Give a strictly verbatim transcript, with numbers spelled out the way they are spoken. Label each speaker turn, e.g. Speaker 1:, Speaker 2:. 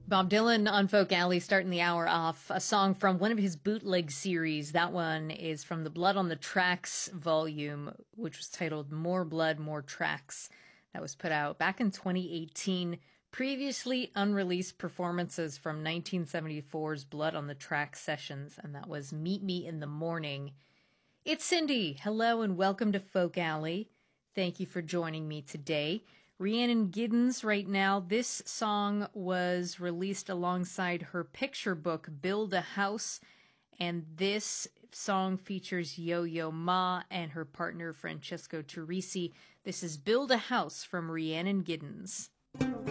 Speaker 1: Bob Dylan on Folk Alley starting the hour off. A song from one of his bootleg series. That one is from the Blood on the Tracks volume, which was titled More Blood, More Tracks. That was put out back in twenty eighteen. Previously unreleased performances from nineteen seventy-four's Blood on the Tracks sessions, and that was Meet Me in the Morning. It's Cindy. Hello and welcome to Folk Alley. Thank you for joining me today. Rhiannon Giddens right now. This song was released alongside her picture book, Build a House. And this song features Yo-Yo Ma and her partner, Francesco Turrisi. This is Build a House from Rhiannon Giddens.